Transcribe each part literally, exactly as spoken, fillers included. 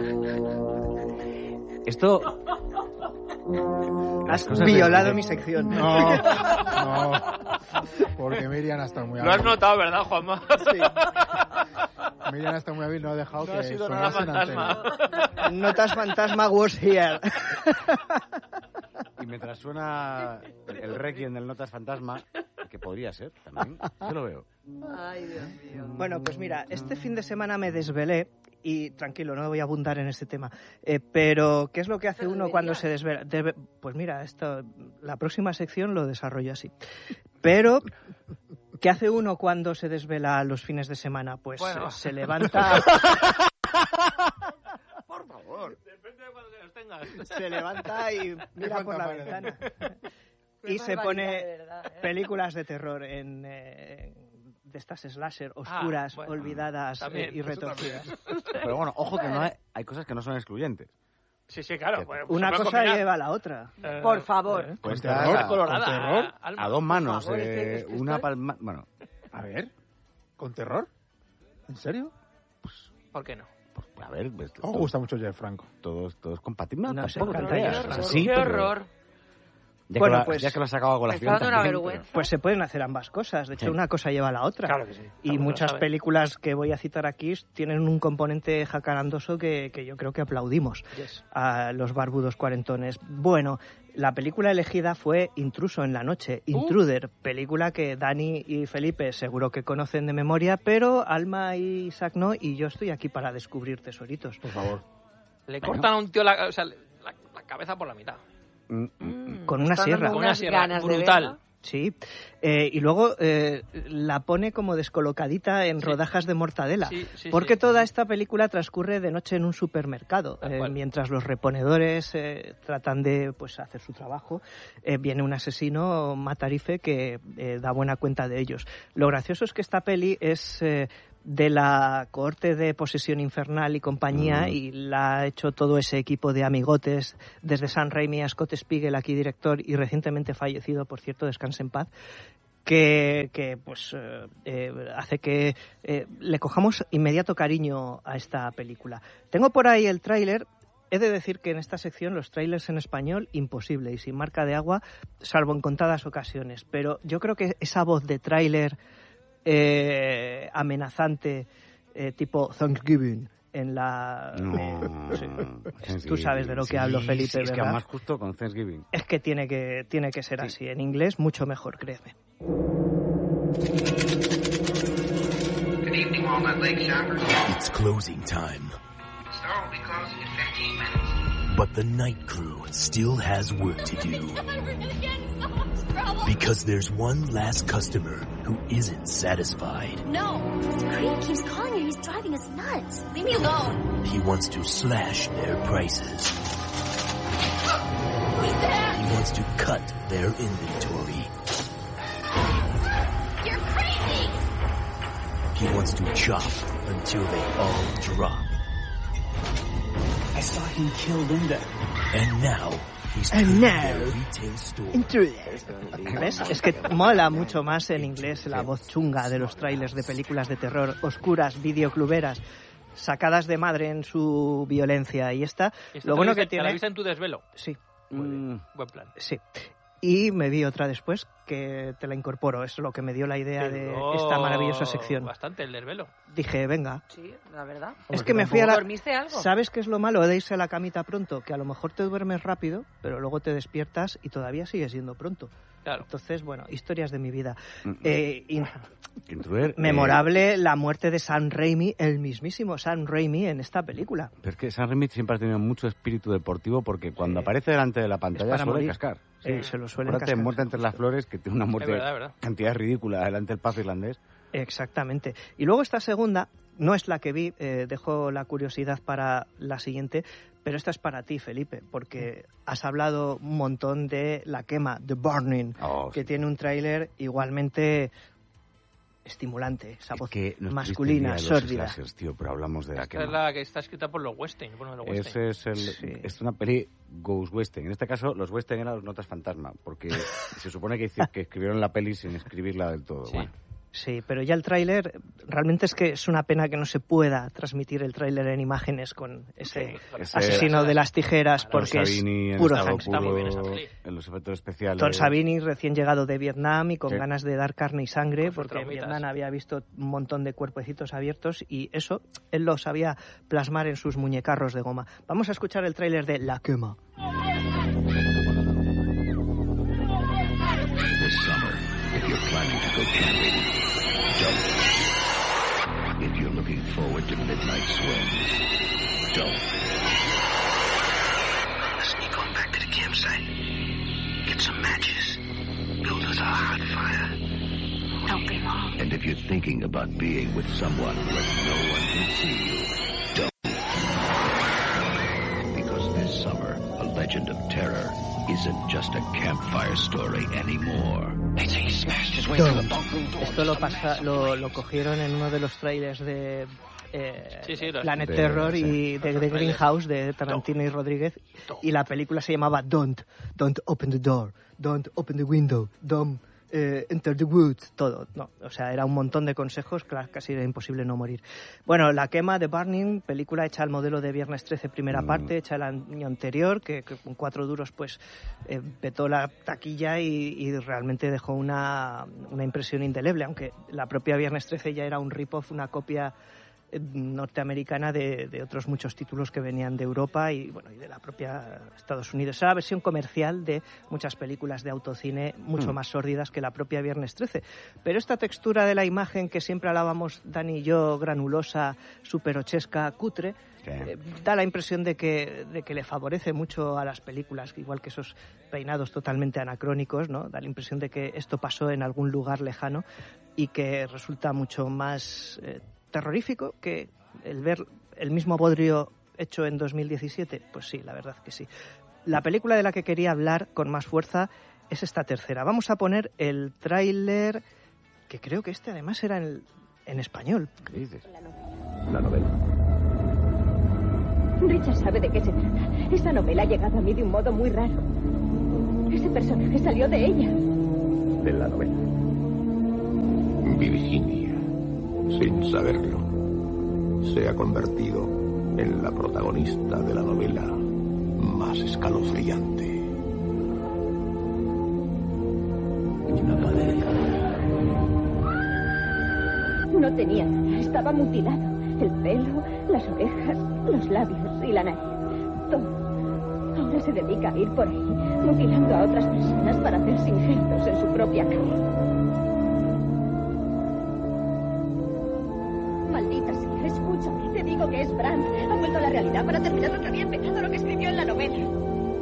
Esto... Has violado de... mi sección. No, no. Porque Miriam ha estado muy hábil. Lo has notado, ¿verdad, Juanma? Sí. Miriam ha estado muy hábil, no ha dejado no que ha sido sonase nada fantasma. Notas fantasma was here. Y mientras suena el requiem del Notas Fantasma, que podría ser también, yo lo veo. Ay, Dios mío. Bueno, pues mira, este fin de semana me desvelé, y tranquilo, no voy a abundar en este tema, eh, pero ¿qué es lo que hace uno cuando se desvela? Debe, pues mira, esto, la próxima sección lo desarrollo así. Pero, ¿qué hace uno cuando se desvela los fines de semana? Pues bueno. se levanta... Por favor. Depende de cuando los tengas. Se levanta y mira por la ventana. Y se pone películas de terror en... Eh, de estas slasher oscuras, ah, bueno, olvidadas también, eh, y retorcidas. Pero bueno, ojo que no hay, hay cosas que no son excluyentes. Sí, sí, claro. Pues, una cosa combinar. lleva a la otra. Eh, por favor. Eh, pues ¿Con terror? Colorada, ¿Con terror? A, a dos manos. Favor, eh, ¿es que una palma... Bueno. A ver. ¿Con terror? ¿En serio? Pues, ¿por qué no? Pues, a ver... Pues, ¿Os gusta mucho Jeff Franco? Todo, todo es compatible. No, tampoco sé, te horror, sí, qué pero... horror. Ya, bueno, que lo, pues, ya que lo has sacado a colación me una también, vergüenza. pero... Pues se pueden hacer ambas cosas. De hecho, sí. una cosa lleva a la otra. Claro que sí. Y Claro, muchas películas que voy a citar aquí tienen un componente jacarandoso que, que yo creo que aplaudimos yes. a los barbudos cuarentones. Bueno, la película elegida fue Intruso en la noche, Intruder, uh. película que Dani y Felipe seguro que conocen de memoria, pero Alma y Isaac no, y yo estoy aquí para descubrir tesoritos. Por favor. Le bueno. cortan a un tío la, o sea, la, la cabeza por la mitad. Mm, con una sierra. Con una sierra brutal. Sí. Eh, y luego eh, la pone como descolocadita en sí. rodajas de mortadela. Sí, sí, porque sí. toda esta película transcurre de noche en un supermercado. Eh, mientras los reponedores eh, tratan de pues hacer su trabajo, eh, viene un asesino matarife que eh, da buena cuenta de ellos. Lo gracioso es que esta peli es... Eh, de la cohorte de Posesión Infernal y compañía, mm. y la ha hecho todo ese equipo de amigotes, desde Sam Raimi a Scott Spiegel, aquí director, y recientemente fallecido, por cierto, descanse en paz, que, que pues eh, eh, hace que eh, le cojamos inmediato cariño a esta película. Tengo por ahí el tráiler. He de decir que en esta sección los trailers en español, imposible, y sin marca de agua, salvo en contadas ocasiones, pero yo creo que esa voz de tráiler Eh, amenazante eh, tipo Thanksgiving en la no, sí. Tú sabes de lo que sí, hablo, Felipe, sí, es ¿verdad? que además justo con Thanksgiving es que tiene que tiene que ser sí. así. En inglés mucho mejor, créeme. Good evening, Walnut Lake shoppers. It's closing time. The store will be closing in fifteen minutes. But the night crew still has work to do. Because there's one last customer who isn't satisfied. No, this creep keeps calling her. He's driving us nuts. Leave me alone. He wants to slash their prices. Who's there? He wants to cut their inventory. You're crazy! He wants to chop until they all drop. I saw him kill Linda. And now... And now, Intruders. ¿Ves? Es que mola mucho más en inglés la voz chunga de los trailers de películas de terror oscuras, videocluberas, sacadas de madre en su violencia. Y esta, lo bueno que tiene... ¿La viste en tu desvelo? Sí. Mm. Buen plan. Sí. Y me vi otra después que te la incorporo. Es lo que me dio la idea Pero de esta maravillosa sección. Bastante el desvelo. Dije, venga. Sí, la verdad. Es que me fui a la... ¿Dormiste algo? ¿Sabes qué es lo malo de irse a la camita pronto? Que a lo mejor te duermes rápido, pero luego te despiertas y todavía sigue siendo pronto. Claro. Entonces, bueno, historias de mi vida. Eh, in... Intruder, Memorable eh... la muerte de Sam Raimi, el mismísimo Sam Raimi en esta película. Pero es que Sam Raimi siempre ha tenido mucho espíritu deportivo porque cuando sí. aparece delante de la pantalla suele morir. cascar. Sí, eh, se lo suelen cascar. Muerte entre las flores, que tiene una muerte es verdad, verdad. cantidad ridícula delante del paso irlandés. Exactamente. Y luego esta segunda, no es la que vi, eh, dejo la curiosidad para la siguiente, pero esta es para ti, Felipe, porque has hablado un montón de La quema, The Burning, oh, que sí. tiene un tráiler igualmente estimulante, esa voz que masculina, sórdida. Slashers, tío, pero hablamos de La Esta quema. es la que está escrita por los Western. Bueno, los Western. Ese es el, sí. es una peli Ghost Western. En este caso, los Western eran los Notas Fantasma, porque se supone que, que escribieron la peli sin escribirla del todo. Sí. Bueno. Sí, pero ya el tráiler, realmente es que es una pena que no se pueda transmitir el tráiler en imágenes con ese, ese asesino de las tijeras, porque Savini es puro puro, Está muy bien esa en los efectos especiales. Tom Savini, recién llegado de Vietnam y con sí. ganas de dar carne y sangre, Con porque en traumitas. Vietnam había visto un montón de cuerpecitos abiertos y eso él lo sabía plasmar en sus muñecarros de goma. Vamos a escuchar el tráiler de La Quema. This summer, if you're planning to go camping, don't. If you're looking forward to midnight swims, don't. Sneak on back to the campsite. Get some matches. Build us a hot fire. Don't be long. And if you're thinking about being with someone where no one can see you, don't. Because this summer, a legend of terror isn't just a campfire story anymore. Esto lo, pasa, lo, lo cogieron en uno de los trailers de eh, sí, sí, los Planet de, Terror sí. y de, de Greenhouse de Tarantino y Rodríguez, y la película se llamaba Don't, Don't Open the Door, Don't Open the Window, Don't eh, Enter the Woods, todo. No, o sea, era un montón de consejos, claro, casi era imposible no morir. Bueno, La Quema de Burning, película hecha al modelo de Viernes trece primera Mm. parte, hecha el año anterior, que, que con cuatro duros pues eh, petó la taquilla y, y realmente dejó una, una impresión indeleble, aunque la propia Viernes trece ya era un rip-off, una copia eh, norteamericana de, de otros muchos títulos que venían de Europa y bueno y de la propia Estados Unidos. Era la versión comercial de muchas películas de autocine mucho Mm. más sórdidas que la propia Viernes trece. Pero esta textura de la imagen que siempre hablábamos Dani y yo, granulosa, superochesca, cutre, Sí. eh, da la impresión de que, de que le favorece mucho a las películas, igual que esos peinados totalmente anacrónicos, ¿no? Da la impresión de que esto pasó en algún lugar lejano y que resulta mucho más eh, terrorífico que el ver el mismo bodrio hecho en dos mil diecisiete. Pues sí, la verdad que sí. La película de la que quería hablar con más fuerza es esta tercera. Vamos a poner el tráiler, que creo que este además era en, en español. ¿Qué dices? La novela. Richard sabe de qué se trata. Esa novela ha llegado a mí de un modo muy raro. Ese personaje salió de ella. De la novela. Virginia, sin saberlo, se ha convertido en la protagonista de la novela más escalofriante. Una madre. No tenía nada, estaba mutilado. El pelo, las orejas, los labios y la nariz. Todo. Ahora se dedica a ir por ahí, mutilando a otras personas para hacerse injertos en su propia cara. Maldita sea, escúchame, te digo que es Brandt. Ha vuelto a la realidad para terminar lo que había empezado, lo que escribió en la novela.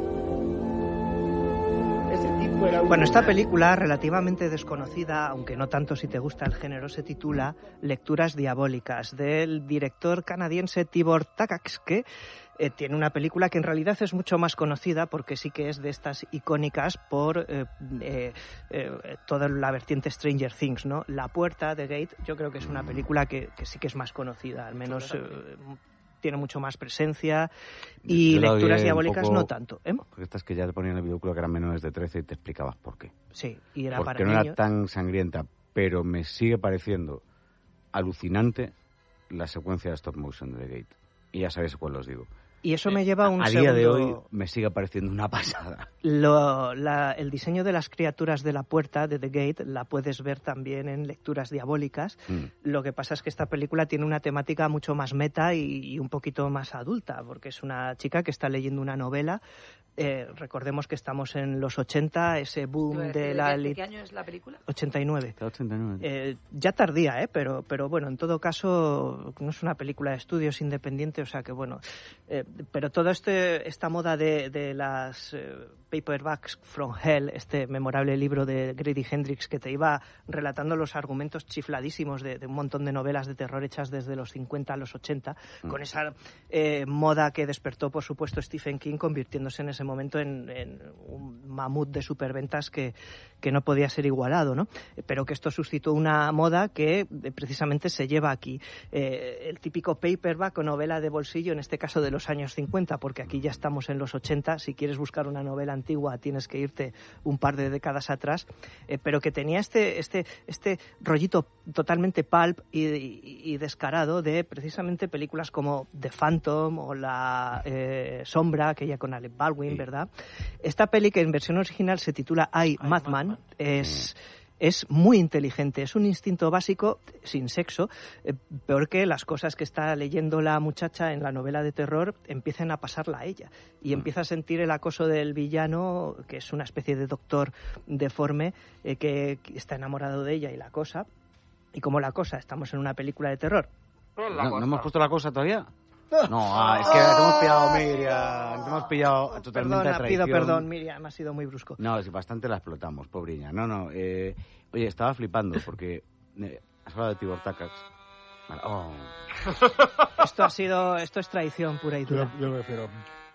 Bueno, esta película, relativamente desconocida, aunque no tanto si te gusta el género, se titula Lecturas Diabólicas, del director canadiense Tibor Takacs, que eh, tiene una película que en realidad es mucho más conocida porque sí que es de estas icónicas por eh, eh, eh, toda la vertiente Stranger Things, ¿no? La Puerta, The Gate, yo creo que es una película que, que sí que es más conocida, al menos eh, tiene mucho más presencia, y Yo la Lecturas odié Diabólicas un poco, no tanto, ¿eh? Porque estas que ya te ponían en el videoclub que eran menores de trece y te explicabas por qué. Sí, y era Porque para no niños. era tan sangrienta, pero me sigue pareciendo alucinante la secuencia de stop motion de The Gate. Y ya sabéis cuál os digo. Y eso me lleva a un A día de hoy segundo... me sigue pareciendo una pasada. Lo, la, el diseño de las criaturas de la puerta, de The Gate, la puedes ver también en Lecturas Diabólicas. Mm. Lo que pasa es que esta película tiene una temática mucho más meta y, y un poquito más adulta, porque es una chica que está leyendo una novela. Eh, recordemos que estamos en los ochenta, ese boom de, ¿De, la... de, ¿De qué año es la película? ochenta y nueve. ochenta y nueve. Eh, ya tardía, ¿eh? Pero, pero bueno, en todo caso, no es una película de estudios independiente, o sea que bueno. Eh, pero toda este, esta moda de, de las eh, Paperbacks from Hell, este memorable libro de Grady Hendrix que te iba relatando los argumentos chifladísimos de, de un montón de novelas de terror hechas desde los cincuenta a los ochenta, mm. con esa eh, moda que despertó, por supuesto, Stephen King, convirtiéndose en ese momento en, en un mamut de superventas que, que no podía ser igualado, ¿no? Pero que esto suscitó una moda que eh, precisamente se lleva aquí. Eh, el típico paperback o novela de bolsillo, en este caso de los años años cincuenta, porque aquí ya estamos en los ochenta. Si quieres buscar una novela antigua tienes que irte un par de décadas atrás, eh, pero que tenía este, este, este rollito totalmente pulp y, y, y descarado de precisamente películas como The Phantom o La eh, Sombra, aquella con Alec Baldwin, sí. ¿verdad? Esta peli, que en versión original se titula I, Madman, Madman, es... Es muy inteligente, es un instinto básico, sin sexo, eh, peor que las cosas que está leyendo la muchacha en la novela de terror empiecen a pasarla a ella. Y empieza a sentir el acoso del villano, que es una especie de doctor deforme, eh, que está enamorado de ella y la acosa. Y como la cosa, estamos en una película de terror. ¿No, ¿no hemos puesto la cosa todavía? No, ah, es que te hemos pillado, Miriam, te hemos pillado totalmente Perdona, a traición. pido perdón, Miriam, ha sido muy brusco. No, es bastante la explotamos, pobriña. No, no, eh, oye, estaba flipando porque eh, has hablado de Tibor Takacs. Oh. Esto ha sido, esto es traición pura y dura. Yo, yo prefiero.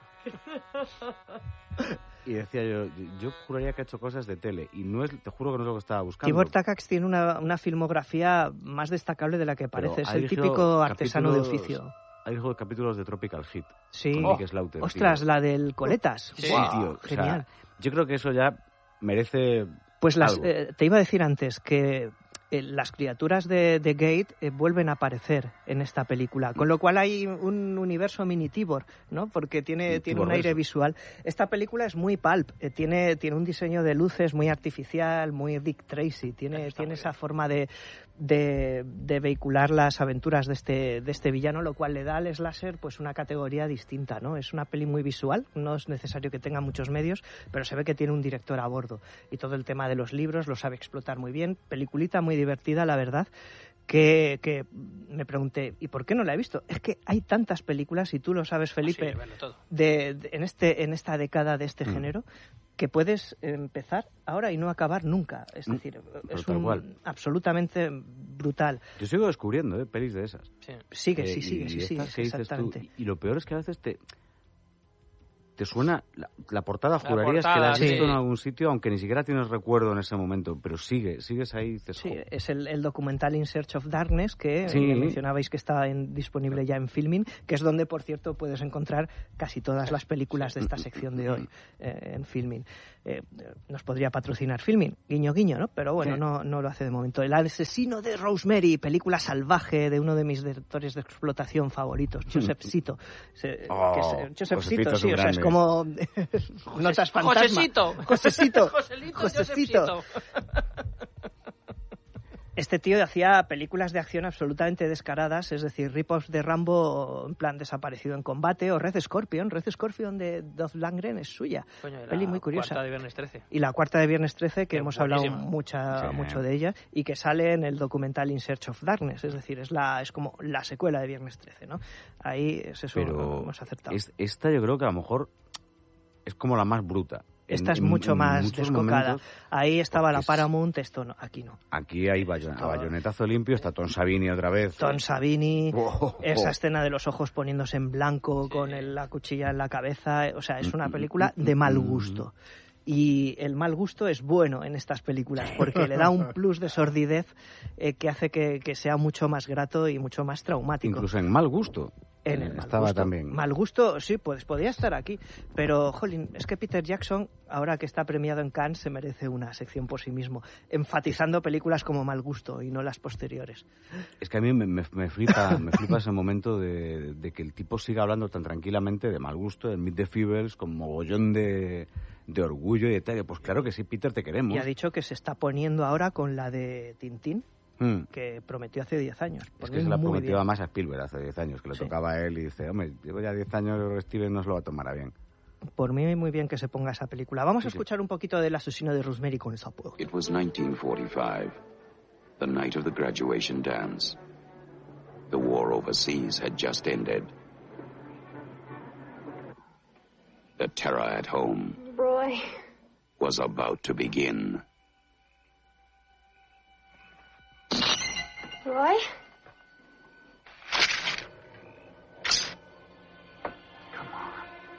Y decía yo, yo juraría que ha hecho cosas de tele y no es, te juro que no es lo que estaba buscando. Tibor Takacs tiene una, una filmografía más destacable de la que parece. Pero es el típico artesano de oficio. Ha dirigido capítulos de Tropical Hit. Sí. Con Nick Slaughter, ostras, tío. la del Coletas. Sí, wow, tío. Genial. O sea, yo creo que eso ya merece. Pues las, algo. Eh, te iba a decir antes que eh, las criaturas de, de Gate eh, vuelven a aparecer en esta película, con lo cual hay un universo mini Tibor, ¿no? Porque tiene, tiene un aire visual. Esta película es muy pulp, eh, tiene, tiene un diseño de luces muy artificial, muy Dick Tracy, tiene, tiene esa forma de, de, de vehicular las aventuras de este, de este villano, lo cual le da al slasher pues una categoría distinta, ¿no? Es una peli muy visual, no es necesario que tenga muchos medios, pero se ve que tiene un director a bordo y todo el tema de los libros lo sabe explotar muy bien. Peliculita muy divertida, la verdad, que, que me pregunté, ¿y por qué no la he visto? Es que hay tantas películas, y tú lo sabes, Felipe, sí, bueno, todo. de, de, en, este, en esta década de este mm. género, que puedes empezar ahora y no acabar nunca. Es decir, mm, es un, cual. absolutamente brutal. Yo sigo descubriendo ¿eh? pelis de esas. Sí. Sigue, sí, sigue, sí, sí, exactamente. Tú, y, y lo peor es que a veces te... te suena la, la portada, la jurarías portada, que la has sí. visto en algún sitio, aunque ni siquiera tienes recuerdo en ese momento, pero sigue, sigues ahí. Dices, sí, es el, el documental In Search of Darkness, que sí. eh, mencionabais que está en, disponible ya en Filmin, que es donde, por cierto, puedes encontrar casi todas las películas de esta sección de hoy eh, en Filmin. Eh, nos podría patrocinar Filmin, guiño guiño, ¿no? Pero bueno, sí. no, no lo hace de momento. El asesino de Rosemary, película salvaje de uno de mis directores de explotación favoritos, Joseph Zito. Se, oh, que es, Joseph Zito, sí, o sea, es como notas fantasma. Josecito. Josecito. Joselito, Josecito. Este tío hacía películas de acción absolutamente descaradas, es decir, rip-offs de Rambo en plan Desaparecido en combate, o Red Scorpion. Red Scorpion de Dolph Lundgren es suya. Coño, peli muy curiosa. La cuarta de Viernes trece. Y la cuarta de Viernes trece, que Qué hemos buenísimo. hablado mucha, sí. mucho de ella, y que sale en el documental In Search of Darkness, es decir, es la es como la secuela de Viernes trece, ¿no? Ahí es eso, pero hemos acertado. Es, esta yo creo que a lo mejor es como la más bruta. Esta en, es mucho en, más en descocada. Momentos, ahí estaba la es... Paramount, esto no, aquí no. Aquí hay bayon- a bayonetazo limpio, está Tom Savini otra vez. Tom Savini, oh, esa oh. escena de los ojos poniéndose en blanco, sí. con el, la cuchilla en la cabeza, o sea, es una película mm, de mal mm, gusto. Y el mal gusto es bueno en estas películas, porque le da un plus de sordidez eh, que hace que, que sea mucho más grato y mucho más traumático. Incluso en mal gusto. En el mal Estaba gusto. también. Mal gusto, sí, pues podría estar aquí. Pero, jolín, es que Peter Jackson, ahora que está premiado en Cannes, se merece una sección por sí mismo, enfatizando películas como Mal Gusto y no las posteriores. Es que a mí me, me, me flipa me flipa ese momento de, de que el tipo siga hablando tan tranquilamente de Mal Gusto, de Meet the Feebles, con mogollón de, de orgullo y de tal. Pues claro que sí, Peter, te queremos. Y ha dicho que se está poniendo ahora con la de Tintín, Mm. que prometió hace diez años. Es que se la prometió bien. más a Spielberg hace diez años, que le sí. tocaba a él y dice, hombre, llevo ya diez años, Steven no se lo va a tomar a bien. Por mí muy bien que se ponga esa película. Vamos sí, a escuchar sí. un poquito del asesino de Rosemary con esa puerta. It was nineteen forty-five, the night of the graduation dance. The war overseas had just ended. The terror at home Roy. was about to begin. Roy? Come on.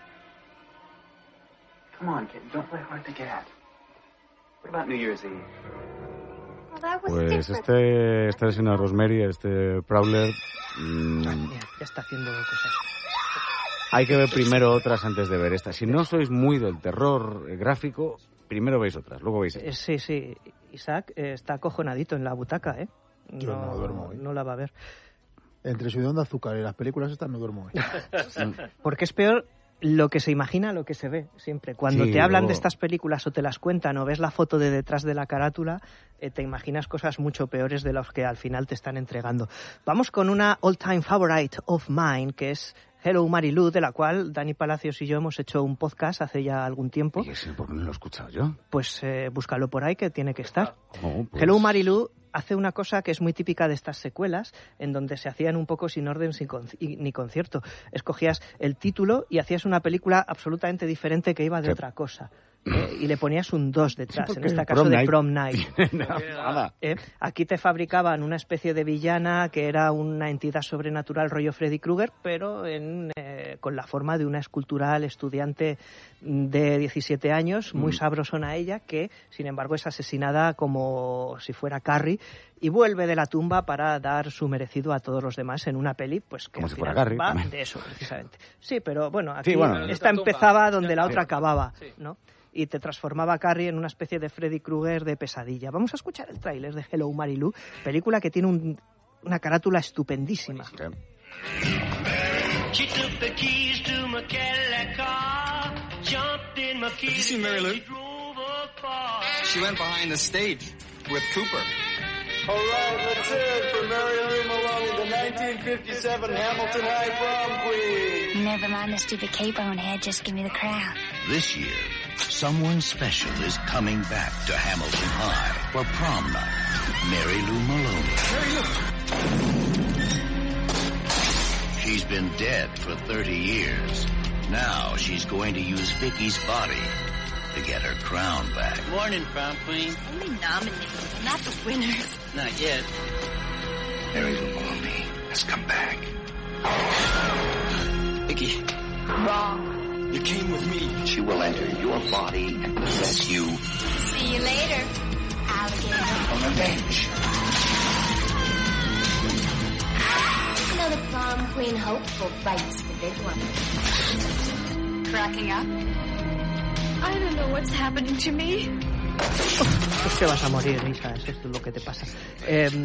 Come on, kid. Don't play hard to get. What about New Year's Eve? Well, that was Pues different. este, este vecino de Rosemary, este Prowler... Mmm, Mira, ya está haciendo cosas. hay que ver primero otras antes de ver esta. Si no sois muy del terror gráfico, primero veis otras, luego veis esta. Sí, sí. Isaac eh, está acojonadito en la butaca, ¿eh? Yo no, no duermo hoy. No la va a ver. Entre Subidón de Azúcar y las películas estas no duermo hoy. Porque es peor lo que se imagina lo que se ve siempre. Cuando sí, te hablan luego... de estas películas o te las cuentan o ves la foto de detrás de la carátula, eh, te imaginas cosas mucho peores de las que al final te están entregando. Vamos con una all-time favorite of mine, que es Hello Mary Lou, de la cual Dani Palacios y yo hemos hecho un podcast hace ya algún tiempo. ¿Y ese por qué no lo he escuchado yo? Pues eh, búscalo por ahí, que tiene que estar. Oh, pues... Hello Mary Lou hace una cosa que es muy típica de estas secuelas, en donde se hacían un poco sin orden sin con, ni concierto. Escogías el título y hacías una película absolutamente diferente que iba de ¿Qué? otra cosa. Eh, y le ponías un dos detrás, sí, en este caso de Prom Night. eh, aquí te fabricaban una especie de villana que era una entidad sobrenatural rollo Freddy Krueger, pero en, eh, con la forma de una escultural estudiante de diecisiete años, muy mm. sabrosona ella, que sin embargo es asesinada como si fuera Carrie y vuelve de la tumba para dar su merecido a todos los demás en una peli, pues que como al si final fuera Carrie, va también. de eso precisamente. Sí, pero bueno, aquí sí, bueno, esta empezaba donde la otra sí. acababa, Sí. ¿no? Y te transformaba a Carrie en una especie de Freddy Krueger de pesadilla. Vamos a escuchar el tráiler de Hello Mary Lou, película que tiene un, una carátula estupendísima. Sí. She took the keys to my Cadillac car, jumped in my Have you seen Mary Lou? She went behind the stage with Cooper. All right, let's hear it for Mary Lou Maloney, the nineteen fifty-seven Hamilton High Prom Queen. Never mind the stupid cape on head, just give me the crown. This year, someone special is coming back to Hamilton High for prom night. Mary Lou Maloney. Mary Lou! She's been dead for thirty years. Now she's going to use Vicky's body to get her crown back. Morning, prom queen. Only nominated, not the winner. Not yet. Mary Lou Maloney has come back. Vicky. Wrong. You came with me. She will enter your body and possess you. See you later, alligator. On revenge. You know the prom queen hopeful bites the big one. Cracking up? I don't know what's happening to me. Es que vas a morir, Isa, eso es lo que te pasa. Eh,